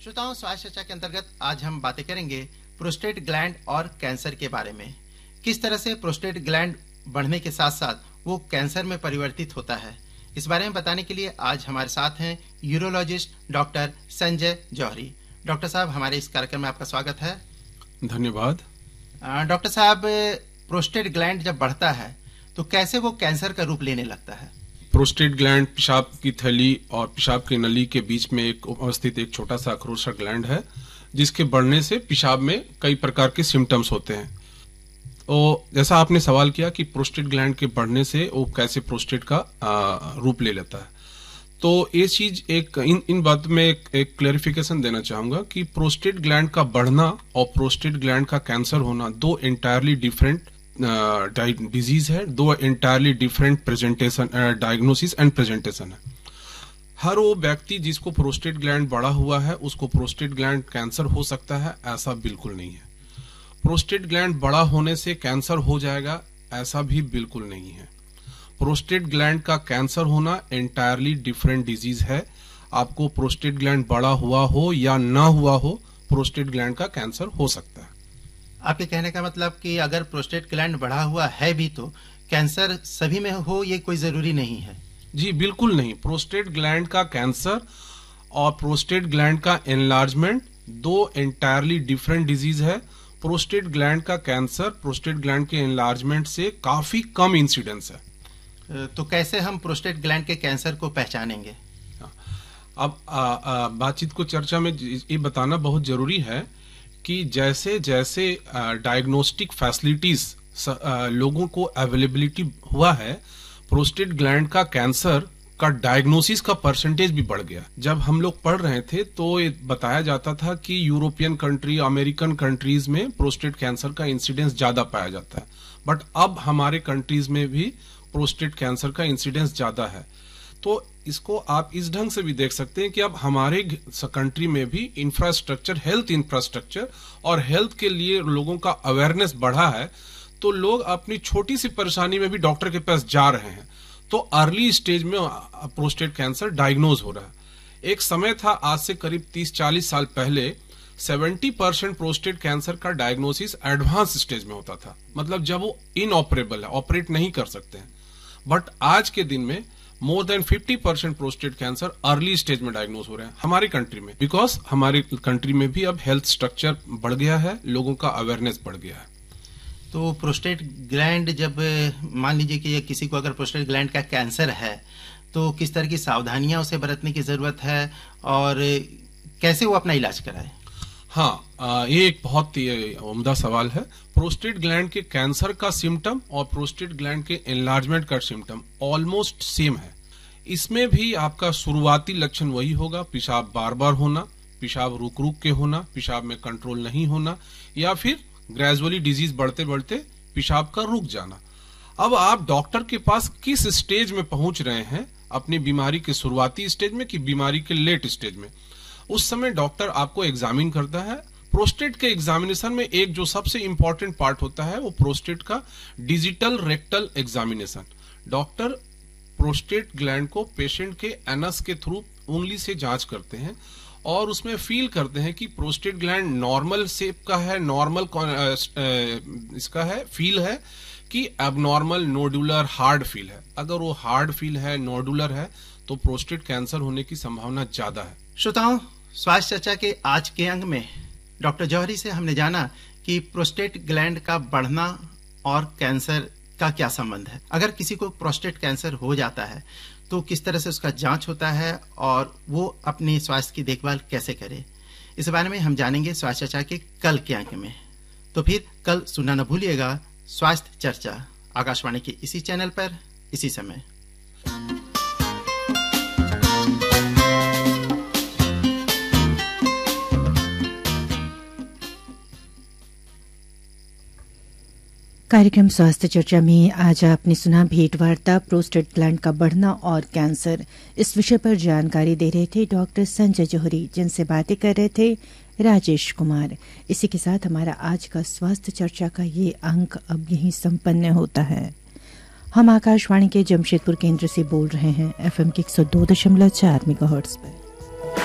श्रोताओं, स्वास्थ्य चर्चा के अंतर्गत आज हम बातें करेंगे प्रोस्टेट ग्लैंड और कैंसर के बारे में। किस तरह से प्रोस्टेट ग्लैंड बढ़ने के साथ साथ वो कैंसर में परिवर्तित होता है, इस बारे में बताने के लिए आज हमारे साथ हैं यूरोलॉजिस्ट डॉक्टर संजय जौहरी। डॉक्टर साहब, हमारे इस कार्यक्रम में आपका स्वागत है। धन्यवाद। डॉक्टर साहब, प्रोस्टेट ग्लैंड जब बढ़ता है तो कैसे वो कैंसर का रूप लेने लगता है? प्रोस्टेट ग्लैंड पेशाब की थैली और पेशाब की नली के बीच में अवस्थित एक छोटा सा अखरोट ग्लैंड है, जिसके बढ़ने से पेशाब में कई प्रकार के सिम्टम्स होते हैं। तो जैसा आपने सवाल किया कि प्रोस्टेट ग्लैंड के बढ़ने से वो कैसे प्रोस्टेट का रूप ले लेता है, तो ये चीज इन बात में एक क्लैरिफिकेशन देना चाहूंगा कि प्रोस्टेट ग्लैंड का बढ़ना और प्रोस्टेट ग्लैंड का कैंसर होना दो एंटायरली डिफरेंट डिजीज है, दो entirely different presentation diagnosis and presentation है। हर वो व्यक्ति जिसको प्रोस्टेट ग्लैंड बढ़ा हुआ है उसको प्रोस्टेट ग्लैंड कैंसर हो सकता है, ऐसा बिल्कुल नहीं है। प्रोस्टेट ग्लैंड बड़ा होने से कैंसर हो जाएगा, ऐसा भी बिल्कुल नहीं है। प्रोस्टेट ग्लैंड का कैंसर होना एंटायरली डिफरेंट डिजीज है। आपको प्रोस्टेट ग्लैंड बड़ा हुआ हो या ना हुआ हो, प्रोस्टेट ग्लैंड का कैंसर हो सकता है। आपके कहने का मतलब कि अगर प्रोस्टेट ग्लैंड बढ़ा हुआ है भी तो कैंसर सभी में हो, ये कोई जरूरी नहीं है? जी बिल्कुल नहीं। प्रोस्टेट ग्लैंड का कैंसर और प्रोस्टेट ग्लैंड का एनलार्जमेंट दो एंटायरली डिफरेंट डिजीज है। प्रोस्टेट ग्लैंड का कैंसर प्रोस्टेट ग्लैंड के एनलार्जमेंट से काफी कम इंसिडेंस है। तो कैसे हम प्रोस्टेट ग्लैंड के कैंसर को पहचानेंगे? अब बातचीत को चर्चा में ये बताना बहुत जरूरी है कि जैसे जैसे डायग्नोस्टिक फैसिलिटीज लोगों को अवेलेबिलिटी हुआ है, प्रोस्टेट ग्लैंड का कैंसर का डायग्नोसिस का परसेंटेज भी बढ़ गया। जब हम लोग पढ़ रहे थे तो ये बताया जाता था कि यूरोपियन कंट्री, अमेरिकन कंट्रीज में प्रोस्टेट कैंसर का इंसिडेंस ज्यादा पाया जाता है, बट अब हमारे कंट्रीज में भी प्रोस्टेट कैंसर का इंसिडेंस ज्यादा है। तो इसको आप इस ढंग से भी देख सकते हैं कि अब हमारे कंट्री में भी इंफ्रास्ट्रक्चर, हेल्थ इंफ्रास्ट्रक्चर और हेल्थ के लिए लोगों का अवेयरनेस बढ़ा है, तो लोग अपनी छोटी सी परेशानी में भी डॉक्टर के पास जा रहे हैं। तो अर्ली स्टेज में प्रोस्टेट कैंसर डायग्नोज हो रहा है। एक समय था, आज से करीब 30-40 साल पहले 70% प्रोस्टेट कैंसर का डायग्नोसिस एडवांस स्टेज में होता था, मतलब जब वो इनऑपरेबल है, ऑपरेट नहीं कर सकते हैं। बट आज के दिन में more than 50% prostate cancer early stage में डायग्नोज हो रहे हैं हमारी कंट्री में, बिकॉज हमारी कंट्री में भी अब हेल्थ स्ट्रक्चर बढ़ गया है, लोगों का अवेयरनेस बढ़ गया है। तो प्रोस्टेट ग्लैंड जब मान लीजिए कि किसी को अगर प्रोस्टेट ग्लैंड का कैंसर है तो किस तरह की सावधानियां उसे बरतने की जरूरत है और कैसे वो अपना इलाज कराए? हाँ, ये एक बहुत ही उम्दा सवाल है। प्रोस्टेट ग्लैंड के कैंसर का सिम्टम और प्रोस्टेट ग्लैंड के एनलार्जमेंट का सिम्टम ऑलमोस्ट सेम है। इसमें भी आपका शुरुआती लक्षण वही होगा, पेशाब बार बार होना, पेशाब रुक रुक के होना, पेशाब में कंट्रोल नहीं होना, या फिर ग्रेजुअली डिजीज बढ़ते बढ़ते पेशाब का रुक जाना। अब आप डॉक्टर के पास किस स्टेज में पहुंच रहे हैं, अपनी बीमारी के शुरुआती स्टेज में कि बीमारी के लेट स्टेज में, उस समय डॉक्टर आपको एग्जामिन करता है। प्रोस्टेट के एग्जामिनेशन में एक जो सबसे इंपॉर्टेंट पार्ट होता है वो प्रोस्टेट का digital rectal examination. Doctor prostate gland को पेशेंट के एनस के थ्रू उंगली से जांच करते हैं और उसमें फील करते हैं कि प्रोस्टेट ग्लैंड नॉर्मल शेप का है, नॉर्मल इसका है फील है कि एबनॉर्मल नोडुलर हार्ड फील है। अगर वो हार्ड फील है, नोडुलर है, तो प्रोस्टेट कैंसर होने की संभावना ज्यादा है। श्रोताओं, स्वास्थ्य चर्चा के आज के अंग में डॉक्टर जौहरी से हमने जाना कि प्रोस्टेट ग्लैंड का बढ़ना और कैंसर का क्या संबंध है। अगर किसी को प्रोस्टेट कैंसर हो जाता है तो किस तरह से उसका जांच होता है और वो अपने स्वास्थ्य की देखभाल कैसे करे, इस बारे में हम जानेंगे स्वास्थ्य चर्चा के कल के अंक में। तो फिर कल सुनना न भूलिएगा स्वास्थ्य चर्चा, आकाशवाणी के इसी चैनल पर, इसी समय। कार्यक्रम स्वास्थ्य चर्चा में आज आपने सुना भेंटवार्ता प्रोस्टेट ग्लैंड का बढ़ना और कैंसर। इस विषय पर जानकारी दे रहे थे डॉक्टर संजय जौहरी, जिनसे बातें कर रहे थे राजेश कुमार। इसी के साथ हमारा आज का स्वास्थ्य चर्चा का ये अंक अब यहीं संपन्न होता है। हम आकाशवाणी के जमशेदपुर केंद्र से बोल रहे हैं FM के 102.4 मेगाहर्ट्ज पर।